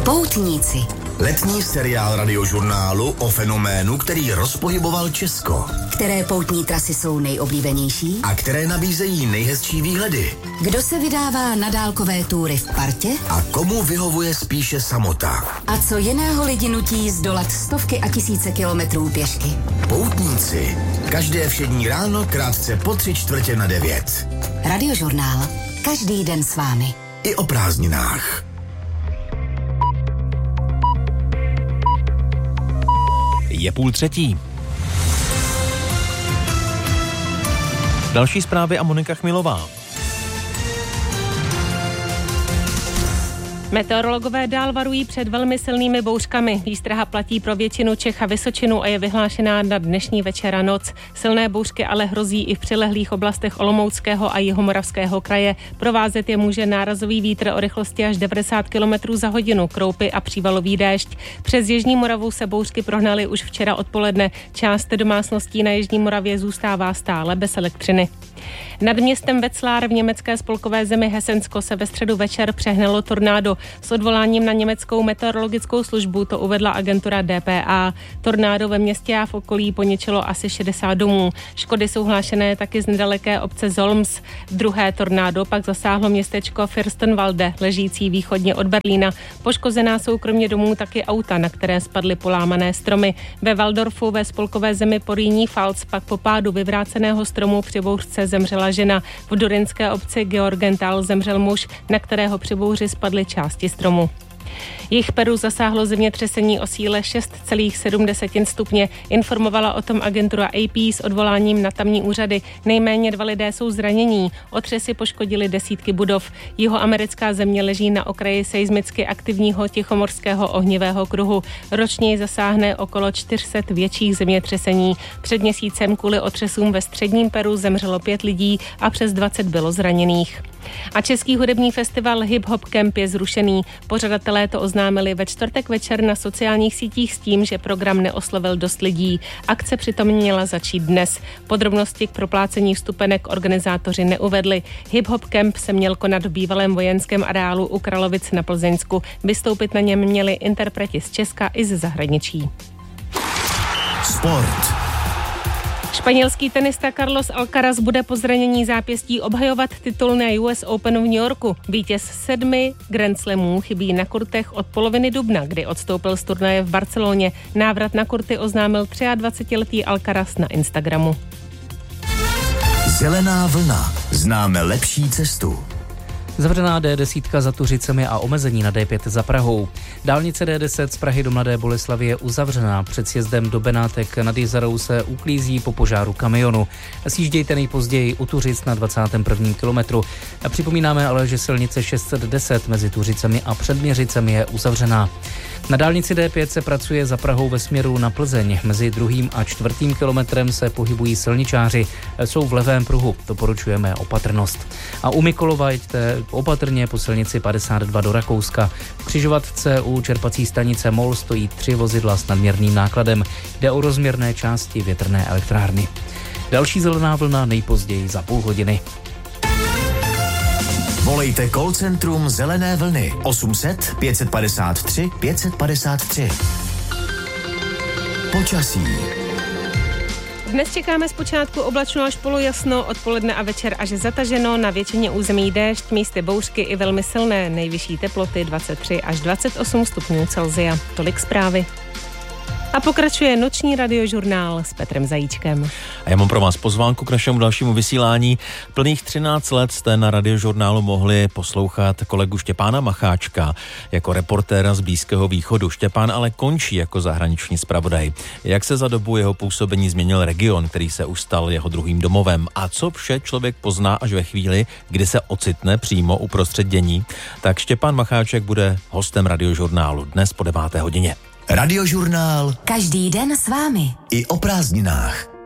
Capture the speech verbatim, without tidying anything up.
Poutníci. Letní seriál Radiožurnálu o fenoménu, který rozpohyboval Česko. Které poutní trasy jsou nejoblíbenější? A které nabízejí nejhezčí výhledy. Kdo se vydává na dálkové túry v partě? A komu vyhovuje spíše samota. A co jiného lidi nutí zdolat stovky a tisíce kilometrů pěšky? Poutníci. Každé všední ráno krátce po tři čtvrtě na devět. Radiožurnál. Každý den s vámi. I o prázdninách. Je půl třetí. Další zprávy a Monika Chmilová. Meteorologové dál varují před velmi silnými bouřkami. Výstraha platí pro většinu Čech a Vysočinu a je vyhlášená na dnešní večer a noc. Silné bouřky ale hrozí i v přilehlých oblastech Olomouckého a Jihomoravského kraje. Provázet je může nárazový vítr o rychlosti až devadesát kilometrů za hodinu, kroupy a přívalový déšť. Přes Jižní Moravu se bouřky prohnaly už včera odpoledne. Část domácností na Jižní Moravě zůstává stále bez elektřiny. Nad městem Wetzlar v německé spolkové zemi Hesensko se ve středu večer přehnalo tornádo. S odvoláním na německou meteorologickou službu to uvedla agentura D P A. Tornádo ve městě a v okolí poničilo asi šedesát domů. Škody jsou hlášené taky z nedaleké obce Solms. Druhé tornádo pak zasáhlo městečko Fürstenwalde, ležící východně od Berlína. Poškozená jsou kromě domů taky auta, na které spadly polámané stromy. Ve Waldorfu ve spolkové zemi Porýní Pfalz pak po pádu vyvráceného stromu při bouřce zemřela žena. V durinské obci Georgenthal zemřel muž, na kterého při bouři spadly části stromu. Jich Peru zasáhlo zemětřesení o síle šest celá sedm stupně. Informovala o tom agentura A P s odvoláním na tamní úřady. Nejméně dva lidé jsou zranění. Otřesy poškodily desítky budov. Jihoamerická země leží na okraji seismicky aktivního tichomorského ohnivého kruhu. Ročně zasáhne okolo čtyři sta větších zemětřesení. Před měsícem kvůli otřesům ve středním Peru zemřelo pět lidí a přes dvacet bylo zraněných. A český hudební festival Hip Hop Camp je zrušený. Pořadatelé to oznámili ve čtvrtek večer na sociálních sítích s tím, že program neoslovil dost lidí. Akce přitom měla začít dnes. Podrobnosti k proplácení vstupenek organizátoři neuvedli. Hip Hop Camp se měl konat v bývalém vojenském areálu u Kralovic na Plzeňsku. Vystoupit na něm měli interpreti z Česka i ze zahraničí. Sport. Španělský tenista Carlos Alcaraz bude po zranění zápěstí obhajovat titul na U S Open v New Yorku. Vítěz sedmi Grand Slamů chybí na kurtech od poloviny dubna, kdy odstoupil z turnaje v Barceloně. Návrat na kurty oznámil dvacetiletý Alcaraz na Instagramu. Zelená vlna. Známe lepší cestu. Zavřená D deset za Tuřicemi a omezení na D pět za Prahou. Dálnice D deset z Prahy do Mladé Boleslavi je uzavřená. Před sjezdem do Benátek nad Jizerou se uklízí po požáru kamionu. Sjíždějte nejpozději u Tuřic na dvacátém prvním kilometru. A připomínáme ale, že silnice šest set deset mezi Tuřicemi a Předměřicemi je uzavřená. Na dálnici D pět se pracuje za Prahou ve směru na Plzeň. Mezi druhým a čtvrtým kilometrem se pohybují silničáři. Jsou v levém pruhu. Doporučujeme opatrnost. A u Mikolova jeďte opatrně po silnici padesát dva do Rakouska. V křižovatce u čerpací stanice Mol stojí tři vozidla s nadměrným nákladem. Jde o rozměrné části větrné elektrárny. Další zelená vlna nejpozději za půl hodiny. Volejte call centrum Zelené vlny osm set pět padesát tři pět padesát tři. Počasí. Dnes čekáme zpočátku oblačno až polojasno, odpoledne a večer až zataženo, na většině území déšť, místy bouřky i velmi silné, nejvyšší teploty dvacet tři až dvacet osm stupňů Celsia. Tolik zprávy. A pokračuje noční radiožurnál s Petrem Zajíčkem. A já mám pro vás pozvánku k našemu dalšímu vysílání. Plných třináct let jste na radiožurnálu mohli poslouchat kolegu Štěpána Macháčka jako reportéra z Blízkého východu. Štěpán ale končí jako zahraniční zpravodaj. Jak se za dobu jeho působení změnil region, který se už stal jeho druhým domovem? A co vše člověk pozná až ve chvíli, kdy se ocitne přímo uprostřed dění? Tak Štěpán Macháček bude hostem radiožurnálu dnes po deváté hodině. Radiožurnál. Každý den s vámi. I o prázdninách.